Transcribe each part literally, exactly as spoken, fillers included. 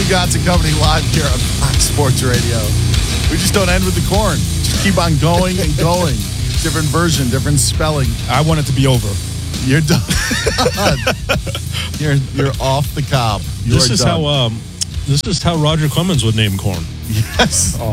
Stugotz and Company live here on Fox Sports Radio. We just don't end with the corn. Just keep on going and going. Different version, different spelling. I want it to be over. You're done. you're you're off the cob. You this is done. how um, this is how Roger Clemens would name corn. Yes. Oh.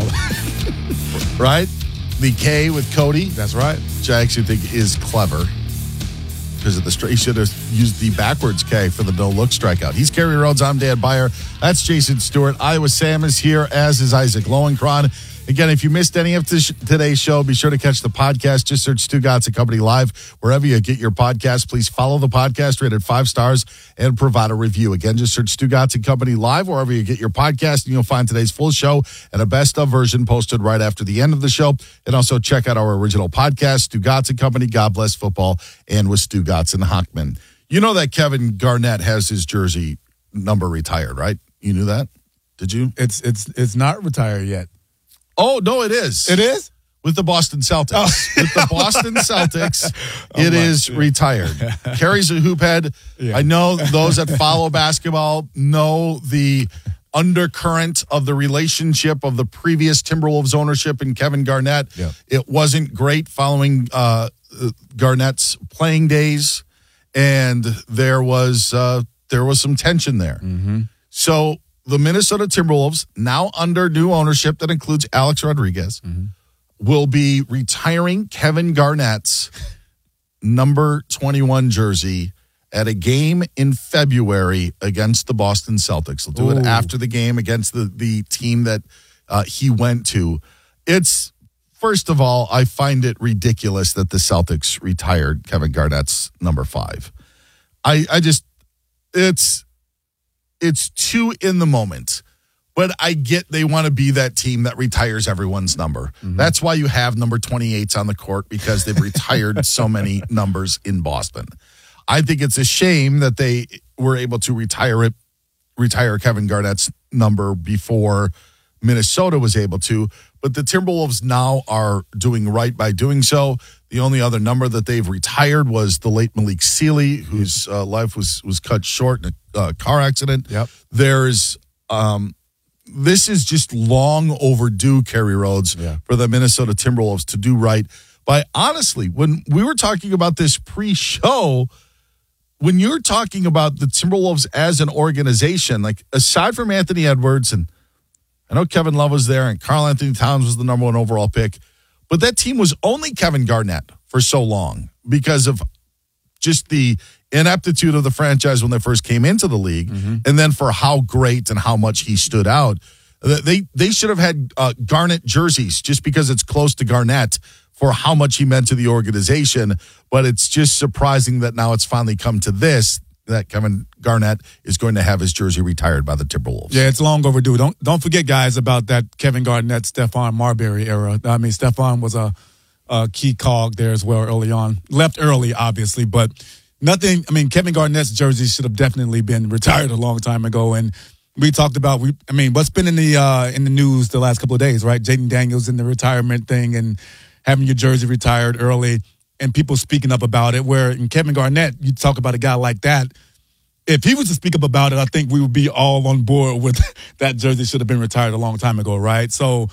Right? The K with Cody. That's right. Which I actually think is clever. Because of the stri- he should have used the backwards K for the no-look strikeout. He's Kerry Rhodes. I'm Dan Beyer. That's Jason Stewart. Iowa Sam is here, as is Isaac Lowenkron. Again, if you missed any of this, today's show, be sure to catch the podcast. Just search Stugotz and Company Live wherever you get your podcast. Please follow the podcast, rate it five stars, and provide a review. Again, just search Stugotz and Company Live wherever you get your podcast, and you'll find today's full show and a best-of version posted right after the end of the show. And also check out our original podcast, Stugotz and Company, God Bless Football, and with Stugotz and Hockman. You know that Kevin Garnett has his jersey number retired, right? You knew that? Did you? It's it's it's not retired yet. Oh, no, it is. It is? With the Boston Celtics. Oh. With the Boston Celtics, Oh, it my is shit. retired. Carries a hoop head. Yeah. I know those that follow basketball know the undercurrent of the relationship of the previous Timberwolves ownership and Kevin Garnett. Yeah. It wasn't great following uh, Garnett's playing days, and there was uh, there was some tension there. Mm-hmm. So the Minnesota Timberwolves, now under new ownership that includes Alex Rodriguez, Mm-hmm. will be retiring Kevin Garnett's number twenty-one jersey at a game in February against the Boston Celtics. They'll do Ooh. it after the game against the, the team that uh, he went to. It's, first of all, I find it ridiculous that the Celtics retired Kevin Garnett's number five. I, I just, it's, it's too in the moment. But I get they want to be that team that retires everyone's number. Mm-hmm. That's why you have number twenty-eights on the court, because they've retired so many numbers in Boston. I think it's a shame that they were able to retire it, retire Kevin Garnett's number before Minnesota was able to. But the Timberwolves now are doing right by doing so. The only other number that they've retired was the late Malik Sealy, whose uh, life was was cut short in a uh, car accident. Yep. There's um, this is just long overdue, Kerry Rhodes, Yeah. for the Minnesota Timberwolves to do right. But honestly, when we were talking about this pre-show, when you're talking about the Timberwolves as an organization, like aside from Anthony Edwards, and I know Kevin Love was there and Karl Anthony Towns was the number one overall pick, but that team was only Kevin Garnett for so long because of just the ineptitude of the franchise when they first came into the league, mm-hmm. and then for how great and how much he stood out. They they should have had uh, Garnett jerseys just because it's close to Garnett for how much he meant to the organization, but it's just surprising that now it's finally come to this, that Kevin Garnett is going to have his jersey retired by the Timberwolves. Yeah, it's long overdue. Don't don't forget, guys, about that Kevin Garnett, Stephon Marbury era. I mean, Stephon was a, a key cog there as well early on. Left early, obviously, but nothing. I mean, Kevin Garnett's jersey should have definitely been retired a long time ago. And we talked about, we. I mean, what's been in the uh, in the news the last couple of days, right? Jaden Daniels in the retirement thing and having your jersey retired early, and people speaking up about it. Where in Kevin Garnett, you talk about a guy like that. If he was to speak up about it, I think we would be all on board with that jersey should have been retired a long time ago, right? So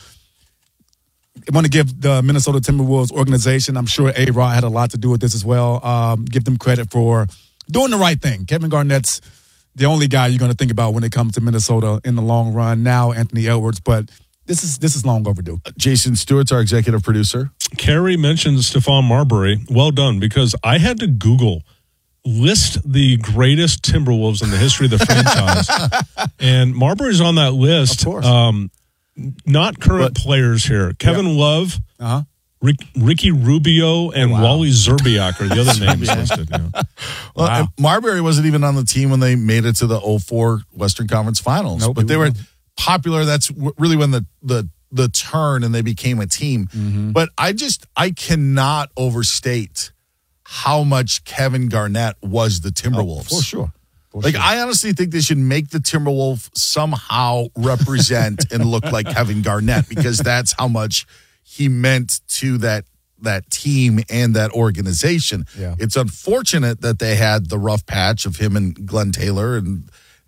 I want to give the Minnesota Timberwolves organization, I'm sure A-Rod had a lot to do with this as well, um, give them credit for doing the right thing. Kevin Garnett's the only guy you're going to think about when it comes to Minnesota in the long run. Now Anthony Edwards, but this is this is long overdue. Jason Stewart's our executive producer. Carrie mentioned Stephon Marbury. Well done, because I had to Google list the greatest Timberwolves in the history of the franchise. And Marbury's on that list. Of course. Um, not current But, players here. Kevin yeah. Love, Uh-huh. Rick, Ricky Rubio, and Wow. Wally Zerbiak are the other names listed. Yeah. Well, Wow. and Marbury wasn't even on the team when they made it to the oh four Western Conference Finals. Nope, but he they were wasn't. popular. That's w- really when the, the, the turn and they became a team. Mm-hmm. But I just, I cannot overstate how much Kevin Garnett was the Timberwolves. Oh, for sure. For Like, sure. I honestly think they should make the Timberwolf somehow represent and look like Kevin Garnett, because that's how much he meant to that that team and that organization. Yeah. It's unfortunate that they had the rough patch of him and Glenn Taylor and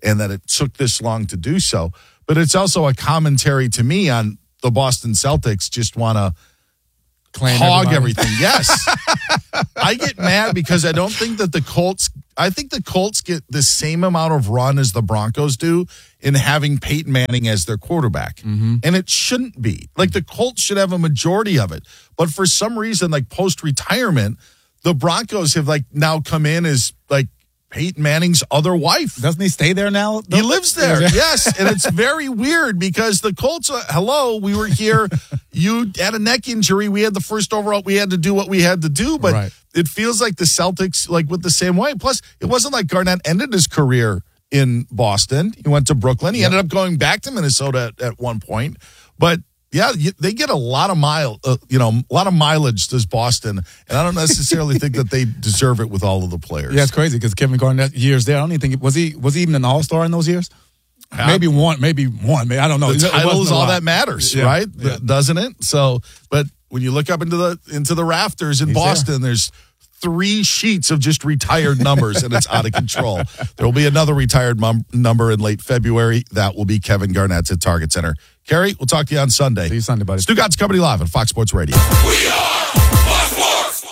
and that it took this long to do so. But it's also a commentary to me on the Boston Celtics just want to Claim hog everybody. everything. Yes. I get mad because I don't think that the Colts, I think the Colts get the same amount of run as the Broncos do in having Peyton Manning as their quarterback. Mm-hmm. And it shouldn't be. Like the Colts should have a majority of it. But for some reason, like post-retirement, the Broncos have like now come in as like Peyton Manning's other wife. Doesn't he stay there now? He lives there, yes. And it's very weird because the Colts, uh, hello, we were here. You had a neck injury. We had the first overall. We had to do what we had to do. But Right. it feels like the Celtics, like with the same way. Plus, it wasn't like Garnett ended his career in Boston. He went to Brooklyn. He Yep. ended up going back to Minnesota at, at one point. But yeah, you, they get a lot of mile, uh, you know, a lot of mileage does Boston, and I don't necessarily think that they deserve it with all of the players. Yeah, it's crazy because Kevin Garnett years there. I don't even think was he was he even an All Star in those years? Uh, maybe one, maybe one. I don't know. The It title wasn't is a all lot. that matters, Yeah, right? yeah. Doesn't it? So, but when you look up into the into the rafters in He's Boston, there's three sheets of just retired numbers, and it's out of control. There will be another retired mum- number in late February. That will be Kevin Garnett's at Target Center. Kerry, we'll talk to you on Sunday. See you Sunday, buddy. Stu Gott's Company Live on Fox Sports Radio. We are Fox Sports.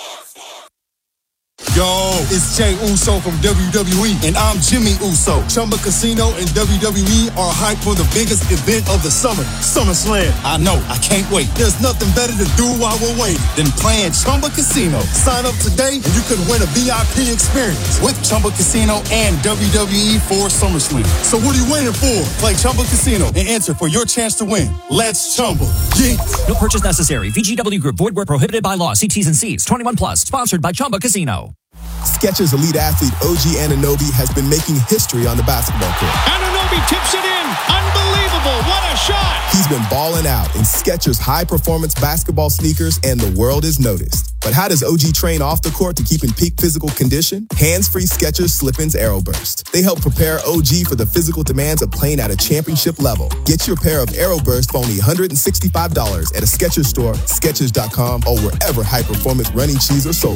Yo, it's Jay Uso from W W E, and I'm Jimmy Uso. Chumba Casino and W W E are hyped for the biggest event of the summer, SummerSlam. I know, I can't wait. There's nothing better to do while we're waiting than playing Chumba Casino. Sign up today, and you could win a V I P experience with Chumba Casino and W W E for SummerSlam. So what are you waiting for? Play Chumba Casino and enter for your chance to win. Let's Chumba. Yeah. No purchase necessary. V G W Group. Void where prohibited by law. See T's and C's. twenty-one plus. Sponsored by Chumba Casino. Skechers elite athlete O G Anunoby has been making history on the basketball court. Anunoby tips it in. Unbelievable. What a shot. He's been balling out in Skechers high-performance basketball sneakers, and the world is noticed. But how does O G train off the court to keep in peak physical condition? Hands-free Skechers Slip-ins Aeroburst. They help prepare O G for the physical demands of playing at a championship level. Get your pair of Aeroburst for only one hundred sixty-five dollars at a Skechers store, Skechers dot com, or wherever high-performance running shoes are sold.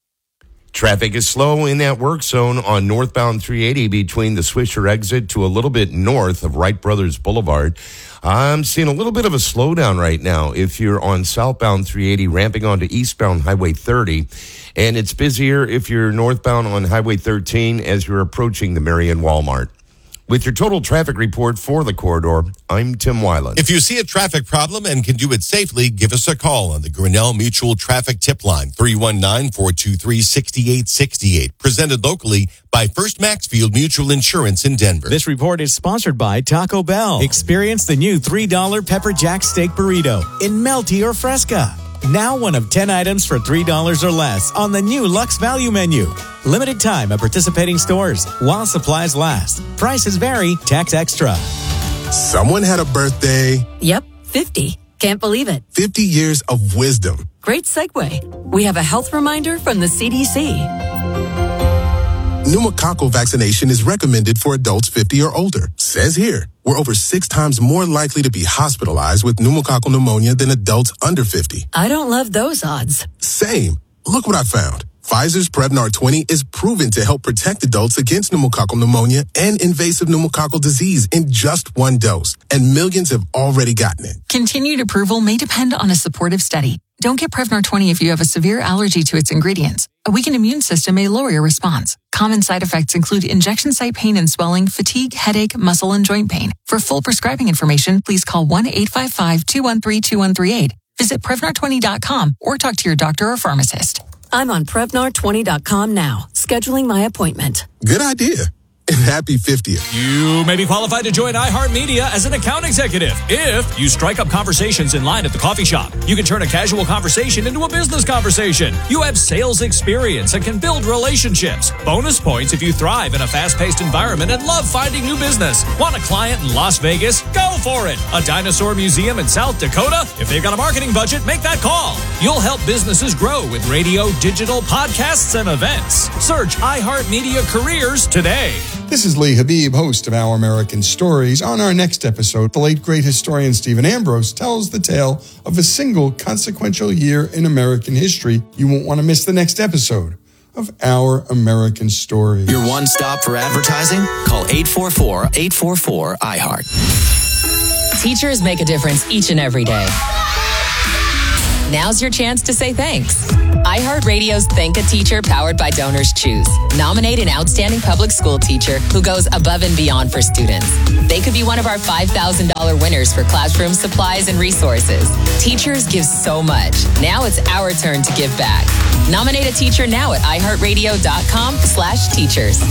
Traffic is slow in that work zone on northbound three eighty between the Swisher exit to a little bit north of Wright Brothers Boulevard. I'm seeing a little bit of a slowdown right now if you're on southbound three eighty ramping onto eastbound Highway thirty. And it's busier if you're northbound on Highway thirteen as you're approaching the Marion Walmart. With your total traffic report for the corridor, I'm Tim Weiland. If you see a traffic problem and can do it safely, give us a call on the Grinnell Mutual Traffic Tip Line, three one nine, four two three, six eight six eight. Presented locally by First Maxfield Mutual Insurance in Denver. This report is sponsored by Taco Bell. Experience the new three dollar Pepper Jack Steak Burrito in Melty or Fresca. Now one of ten items for three dollars or less on the new Lux Value Menu. Limited time at participating stores while supplies last. Prices vary, tax extra. Someone had a birthday. Yep, fifty. Can't believe it. fifty years of wisdom. Great segue. We have a health reminder from the C D C. Pneumococcal vaccination is recommended for adults fifty or older. Says here, we're over six times more likely to be hospitalized with pneumococcal pneumonia than adults under fifty. I don't love those odds. Same. Look what I found. Pfizer's Prevnar twenty is proven to help protect adults against pneumococcal pneumonia and invasive pneumococcal disease in just one dose, and millions have already gotten it. Continued approval may depend on a supportive study. Don't get Prevnar twenty if you have a severe allergy to its ingredients. A weakened immune system may lower your response. Common side effects include injection site pain and swelling, fatigue, headache, muscle, and joint pain. For full prescribing information, please call one eight five five, two one three, two one three eight. Visit Prevnar twenty dot com or talk to your doctor or pharmacist. I'm on Prevnar twenty dot com now, scheduling my appointment. Good idea. And happy fiftieth. You may be qualified to join iHeartMedia as an account executive if you strike up conversations in line at the coffee shop. You can turn a casual conversation into a business conversation. You have sales experience and can build relationships. Bonus points if you thrive in a fast-paced environment and love finding new business. Want a client in Las Vegas? Go for it. A dinosaur museum in South Dakota? If they've got a marketing budget, make that call. You'll help businesses grow with radio, digital, podcasts, and events. Search iHeartMedia Careers today. This is Lee Habib, host of Our American Stories. On our next episode, the late great historian Stephen Ambrose tells the tale of a single consequential year in American history. You won't want to miss the next episode. of Our American Stories. Your one stop for advertising? Call eight four four, eight four four, I heart. Teachers make a difference each and every day. Now's your chance to say thanks. iHeartRadio's Thank a Teacher, powered by Donors Choose. Nominate an outstanding public school teacher who goes above and beyond for students. They could be one of our five thousand dollars winners for classroom supplies and resources. Teachers give so much. Now it's our turn to give back. Nominate a teacher now at iHeartRadio.com slash teachers.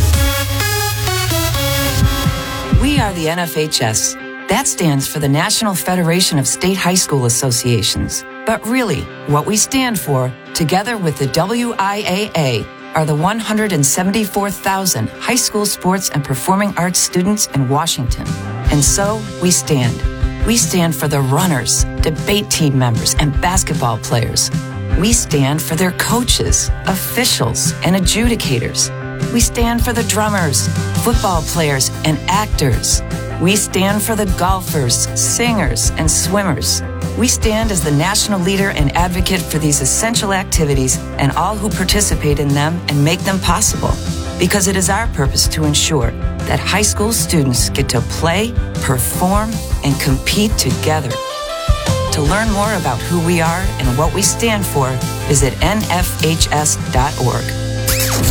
We are the N F H S. That stands for the National Federation of State High School Associations. But really, what we stand for, together with the W I A A, are the one hundred seventy-four thousand high school sports and performing arts students in Washington. And so, we stand. We stand for the runners, debate team members, and basketball players. We stand for their coaches, officials, and adjudicators. We stand for the drummers, football players, and actors. We stand for the golfers, singers, and swimmers. We stand as the national leader and advocate for these essential activities and all who participate in them and make them possible. Because it is our purpose to ensure that high school students get to play, perform, and compete together. To learn more about who we are and what we stand for, visit N F H S dot org.